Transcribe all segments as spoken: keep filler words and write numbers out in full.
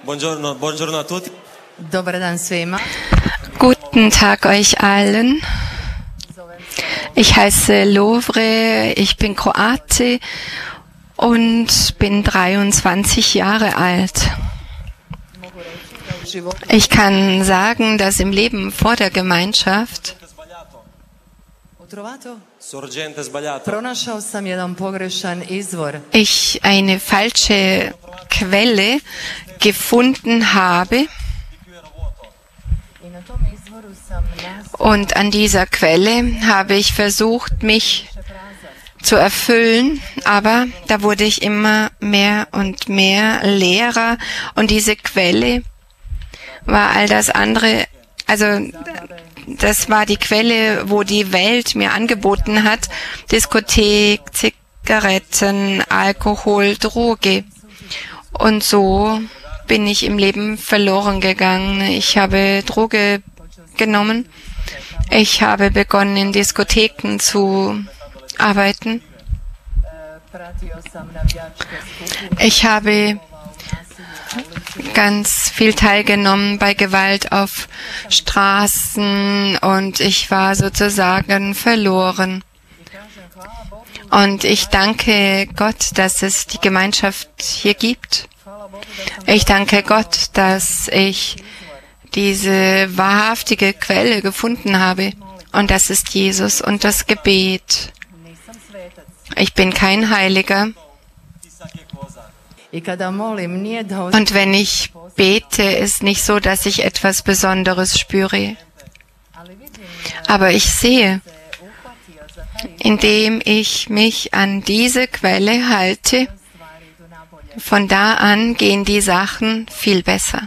Buongiorno, buongiorno a tutti. Dobar dan svima. Guten Tag euch allen. Ich heiße Lovre, ich bin Kroate und bin dreiundzwanzig Jahre alt. Ich kann sagen, dass im Leben vor der Gemeinschaft Pronašao sam jedan pogrešan izvor. ich eine falsche Quelle gefunden habe. Und an dieser Quelle habe ich versucht, mich zu erfüllen, aber da wurde ich immer mehr und mehr leerer und diese Quelle war all das andere, also das war die Quelle, wo die Welt mir angeboten hat, Diskothek, Zigaretten, Alkohol, Droge. Und so bin ich im Leben verloren gegangen. Ich habe Droge genommen. Ich habe begonnen, in Diskotheken zu arbeiten. Ich habe ganz viel teilgenommen bei Gewalt auf Straßen und ich war sozusagen verloren. Und ich danke Gott, dass es die Gemeinschaft hier gibt. Ich danke Gott, dass ich diese wahrhaftige Quelle gefunden habe. Und das ist Jesus und das Gebet. Ich bin kein Heiliger. Und wenn ich bete, ist nicht so, dass ich etwas Besonderes spüre. Aber ich sehe, indem ich mich an diese Quelle halte, von da an gehen die Sachen viel besser.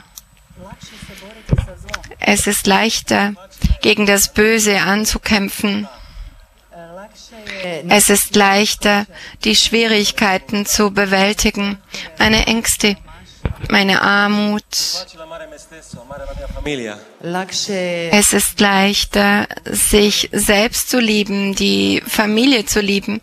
Es ist leichter, gegen das Böse anzukämpfen. Es ist leichter, die Schwierigkeiten zu bewältigen, meine Ängste, meine Armut. Es ist leichter, sich selbst zu lieben, die Familie zu lieben.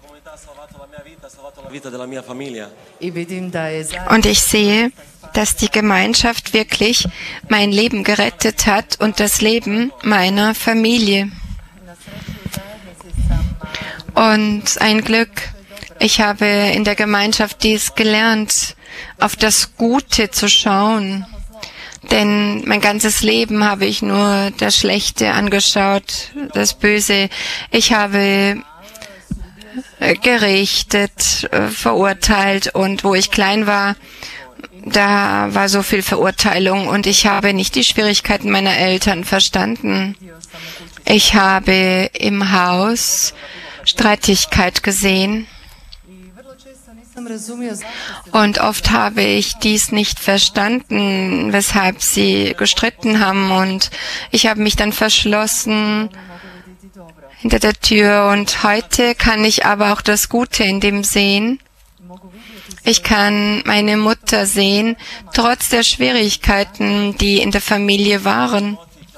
Und ich sehe, dass die Gemeinschaft wirklich mein Leben gerettet hat und das Leben meiner Familie. Und ein Glück, ich habe in der Gemeinschaft dies gelernt, auf das Gute zu schauen. Denn mein ganzes Leben habe ich nur das Schlechte angeschaut, das Böse. Ich habe gerichtet, verurteilt und wo ich klein war, da war so viel Verurteilung und ich habe nicht die Schwierigkeiten meiner Eltern verstanden. Ich habe im Haus Streitigkeit gesehen und oft habe ich dies nicht verstanden, weshalb sie gestritten haben und ich habe mich dann verschlossen hinter der Tür und heute kann ich aber auch das Gute in dem sehen. Ich kann meine Mutter sehen, trotz der Schwierigkeiten, die in der Familie waren.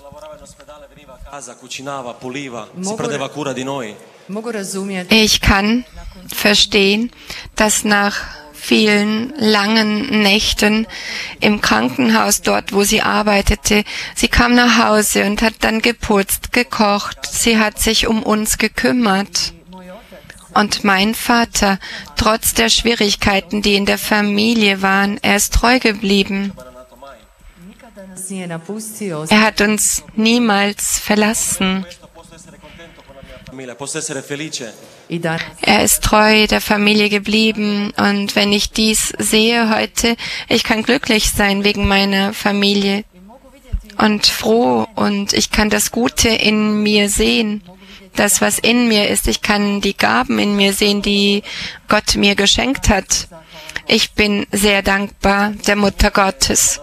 Ich kann verstehen, dass nach vielen langen Nächten im Krankenhaus, dort wo sie arbeitete, sie kam nach Hause und hat dann geputzt, gekocht, sie hat sich um uns gekümmert. Und mein Vater, trotz der Schwierigkeiten, die in der Familie waren, er ist treu geblieben. Er hat uns niemals verlassen. Er ist treu der Familie geblieben und wenn ich dies sehe heute, ich kann glücklich sein wegen meiner Familie und froh und ich kann das Gute in mir sehen, das was in mir ist. Ich kann die Gaben in mir sehen, die Gott mir geschenkt hat. Ich bin sehr dankbar der Mutter Gottes.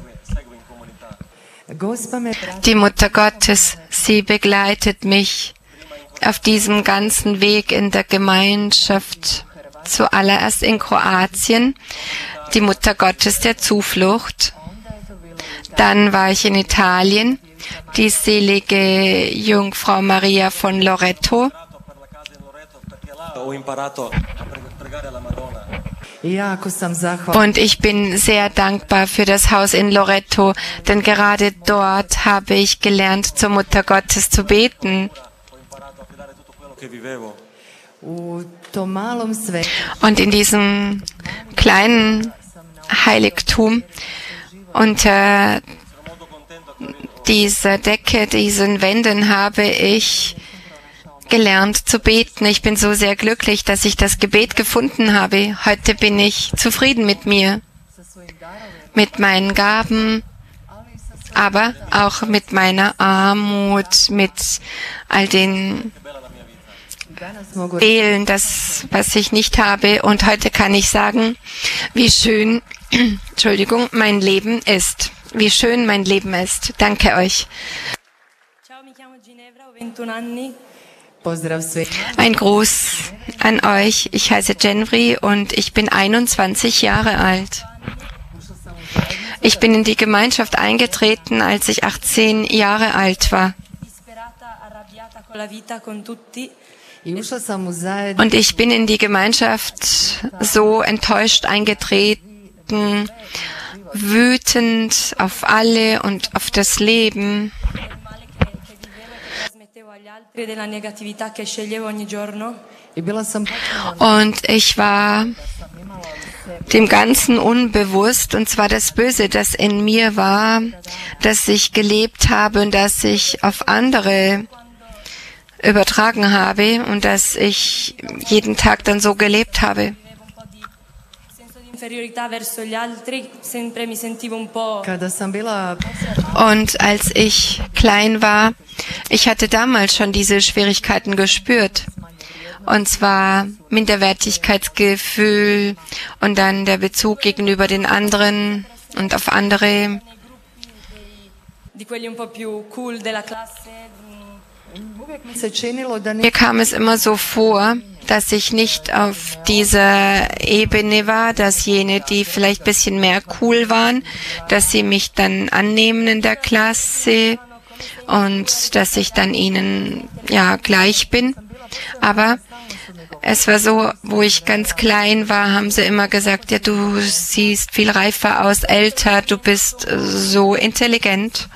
Die Mutter Gottes, sie begleitet mich auf diesem ganzen Weg in der Gemeinschaft, zuallererst in Kroatien, die Mutter Gottes der Zuflucht. Dann war ich in Italien, die selige Jungfrau Maria von Loreto. Und ich bin sehr dankbar für das Haus in Loreto, denn gerade dort habe ich gelernt, zur Mutter Gottes zu beten. Und in diesem kleinen Heiligtum unter dieser Decke, diesen Wänden habe ich gelernt zu beten. Ich bin so sehr glücklich, dass ich das Gebet gefunden habe. Heute bin ich zufrieden mit mir, mit meinen Gaben, aber auch mit meiner Armut, mit all den Fehlen, das, was ich nicht habe. Und heute kann ich sagen, wie schön, Entschuldigung, mein Leben ist. Wie schön mein Leben ist. Danke euch. Ein Gruß an euch. Ich heiße Genvri und ich bin einundzwanzig Jahre alt. Ich bin in die Gemeinschaft eingetreten, als ich achtzehn Jahre alt war. Und ich bin in die Gemeinschaft so enttäuscht eingetreten, wütend auf alle und auf das Leben. Und ich war dem Ganzen unbewusst, und zwar das Böse, das in mir war, das ich gelebt habe und das ich auf andere übertragen habe und dass ich jeden Tag dann so gelebt habe. Und als ich klein war, ich hatte damals schon diese Schwierigkeiten gespürt. Und zwar Minderwertigkeitsgefühl und dann der Bezug gegenüber den anderen und auf andere. Mir kam es immer so vor, dass ich nicht auf dieser Ebene war, dass jene, die vielleicht ein bisschen mehr cool waren, dass sie mich dann annehmen in der Klasse und dass ich dann ihnen ja gleich bin. Aber es war so, wo ich ganz klein war, haben sie immer gesagt, ja, du siehst viel reifer aus, älter, du bist so intelligent.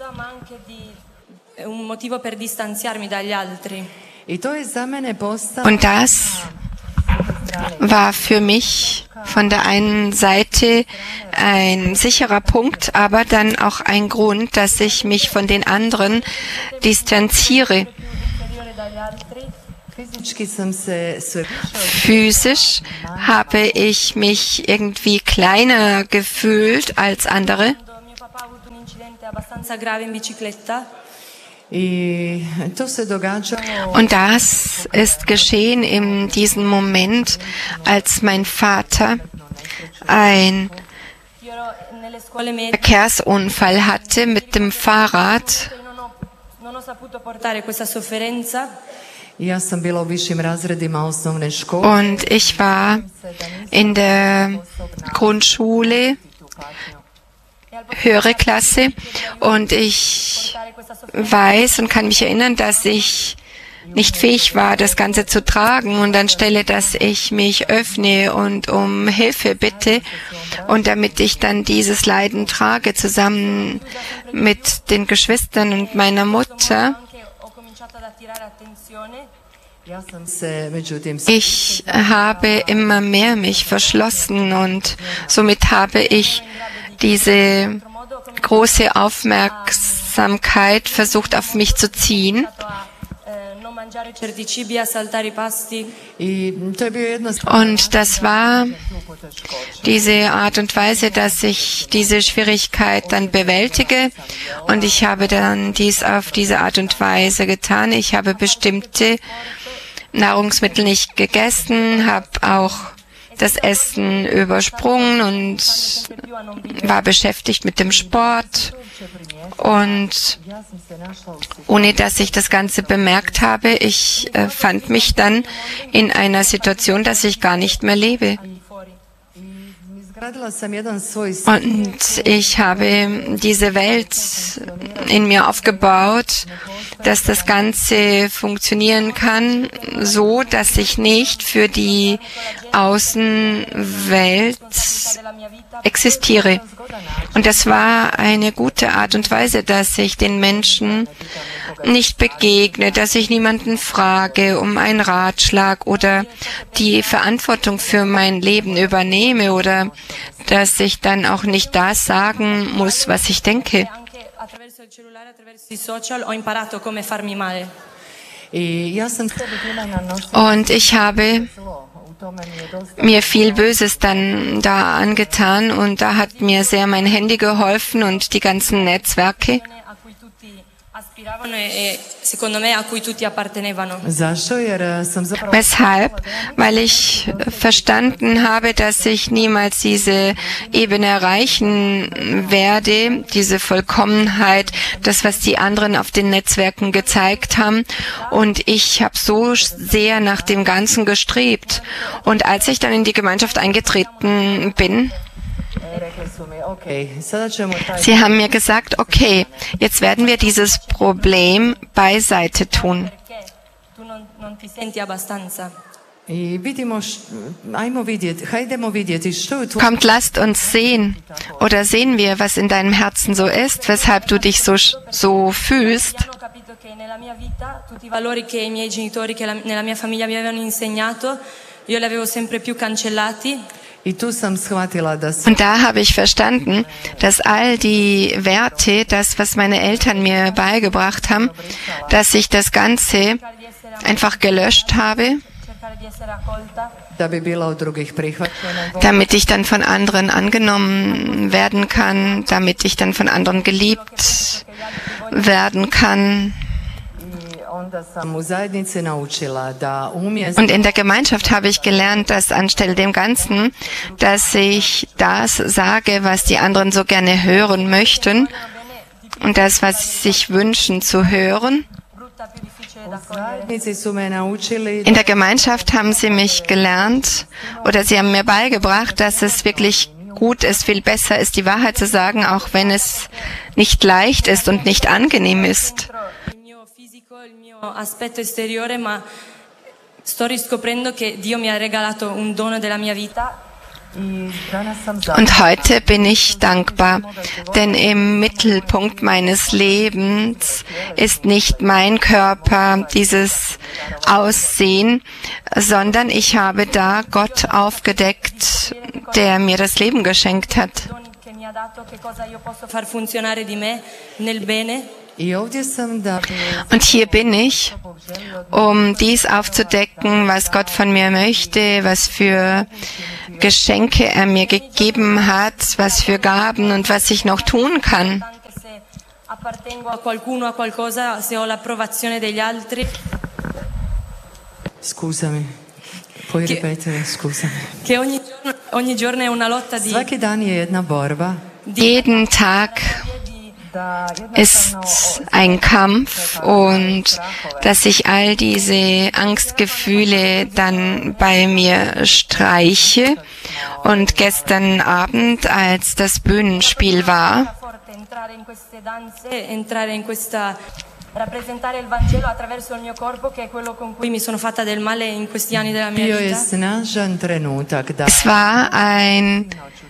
Und das war für mich von der einen Seite ein sicherer Punkt, aber dann auch ein Grund, dass ich mich von den anderen distanziere. Physisch habe ich mich irgendwie kleiner gefühlt als andere. Und das ist geschehen in diesem Moment, als mein Vater einen Verkehrsunfall hatte mit dem Fahrrad. Und ich war in der Grundschule, höhere Klasse, und ich weiß und kann mich erinnern, dass ich nicht fähig war, das Ganze zu tragen, und anstelle, dass ich mich öffne und um Hilfe bitte und damit ich dann dieses Leiden trage, zusammen mit den Geschwistern und meiner Mutter, ich habe immer mehr mich verschlossen und somit habe ich diese große Aufmerksamkeit versucht auf mich zu ziehen. Und das war diese Art und Weise, dass ich diese Schwierigkeit dann bewältige. Und ich habe dann dies auf diese Art und Weise getan. Ich habe bestimmte Nahrungsmittel nicht gegessen, habe auch das Essen übersprungen und war beschäftigt mit dem Sport. Und ohne dass ich das Ganze bemerkt habe, ich äh, fand mich dann in einer Situation, dass ich gar nicht mehr lebe. Und ich habe diese Welt in mir aufgebaut dass das Ganze funktionieren kann, so dass ich nicht für die Außenwelt existiere. Und das war eine gute Art und Weise, dass ich den Menschen nicht begegne, dass ich niemanden frage um einen Ratschlag oder die Verantwortung für mein Leben übernehme oder dass ich dann auch nicht das sagen muss, was ich denke. Und ich habe mir viel Böses dann da angetan und da hat mir sehr mein Handy geholfen und die ganzen Netzwerke. Weshalb? Weil ich verstanden habe, dass ich niemals diese Ebene erreichen werde, diese Vollkommenheit, das, was die anderen auf den Netzwerken gezeigt haben. Und ich habe so sehr nach dem Ganzen gestrebt. Und als ich dann in die Gemeinschaft eingetreten bin, Sie haben mir gesagt, okay, jetzt werden wir dieses Problem beiseite tun. Kommt, lasst uns sehen oder sehen wir, was in deinem Herzen so ist, weshalb du dich so, so fühlst. Und da habe ich verstanden, dass all die Werte, das, was meine Eltern mir beigebracht haben, dass ich das Ganze einfach gelöscht habe, damit ich dann von anderen angenommen werden kann, damit ich dann von anderen geliebt werden kann. Und in der Gemeinschaft habe ich gelernt, dass anstelle dem Ganzen, dass ich das sage, was die anderen so gerne hören möchten und das, was sie sich wünschen zu hören. In der Gemeinschaft haben sie mich gelernt oder sie haben mir beigebracht, dass es wirklich gut ist, viel besser ist, die Wahrheit zu sagen, auch wenn es nicht leicht ist und nicht angenehm ist. Aspetto esteriore, ma sto riscoprendo che Dio mi ha regalato un dono della mia vita. Und heute bin ich dankbar, denn im Mittelpunkt meines Lebens ist nicht mein Körper, dieses Aussehen, sondern ich habe da Gott aufgedeckt, der mir das Leben geschenkt hat. Und hier bin ich, um dies aufzudecken, was Gott von mir möchte, was für Geschenke er mir gegeben hat, was für Gaben und was ich noch tun kann. Scusami, puoi ripetere, scusami. Che ogni giorno, ogni giorno è una lotta di... Svaki dan je jedna borba. Jeden Tag ist ein Kampf und dass ich all diese Angstgefühle dann bei mir streiche. Und gestern Abend, als das Bühnenspiel war, rappresentare il Vangelo attraverso il mio corpo, che è quello con cui mi sono fatta del male in questi anni della mia vita. Es war ein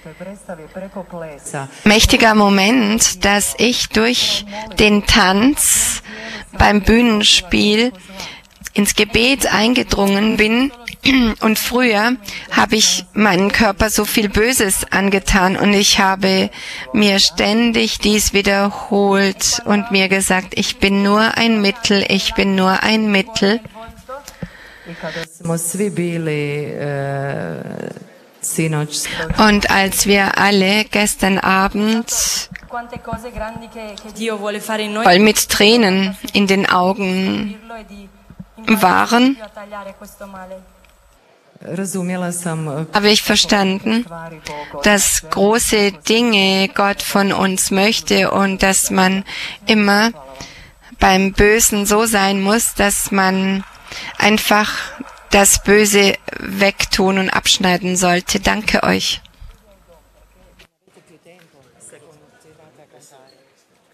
mächtiger Moment, dass ich durch den Tanz beim Bühnenspiel ins Gebet eingedrungen bin. Und früher habe ich meinen Körper so viel Böses angetan und ich habe mir ständig dies wiederholt und mir gesagt, ich bin nur ein Mittel, ich bin nur ein Mittel. Und als wir alle gestern Abend voll mit Tränen in den Augen waren, habe ich verstanden, dass große Dinge Gott von uns möchte und dass man immer beim Bösen so sein muss, dass man einfach das Böse wegtun und abschneiden sollte. Danke euch.